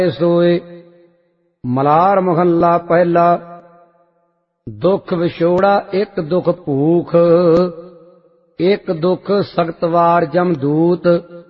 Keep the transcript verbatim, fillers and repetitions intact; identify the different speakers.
Speaker 1: सोए। मलार महला पहला। दुख विछोड़ा एक दुख भूख, एक दुख सख्त वार जमदूत।